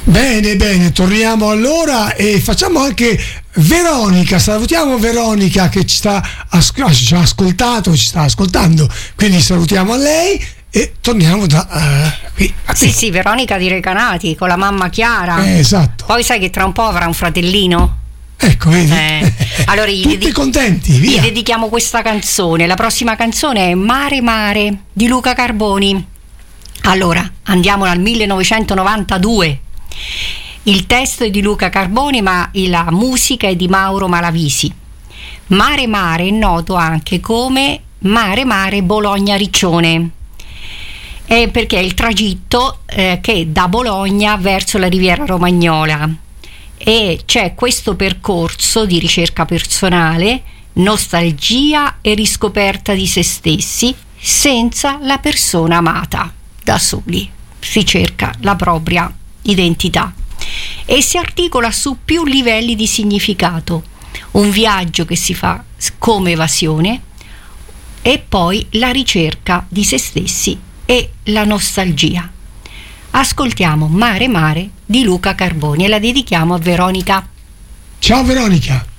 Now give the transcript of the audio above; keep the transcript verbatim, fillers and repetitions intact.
Bene, bene, torniamo allora e facciamo anche Veronica, salutiamo Veronica che ci sta asco- ci ha ascoltato, ci sta ascoltando, quindi salutiamo a lei e torniamo da uh, qui. Sì, sì, Veronica di Recanati con la mamma Chiara. Eh, esatto. Poi sai che tra un po' avrà un fratellino? Ecco, vedi? Eh, allora gli Tutti dedi- contenti, via. Gli dedichiamo questa canzone. La prossima canzone è Mare Mare di Luca Carboni. Allora, andiamo al millenovecentonovantadue. Il testo è di Luca Carboni, ma la musica è di Mauro Malavisi. Mare Mare è noto anche come Mare Mare Bologna-Riccione. È perché è il tragitto eh, che da Bologna verso la Riviera Romagnola. E c'è questo percorso di ricerca personale, nostalgia e riscoperta di se stessi senza la persona amata. Da soli si cerca la propria identità e si articola su più livelli di significato: un viaggio che si fa come evasione e poi la ricerca di se stessi e la nostalgia. Ascoltiamo Mare Mare di Luca Carboni e la dedichiamo a Veronica. Ciao Veronica.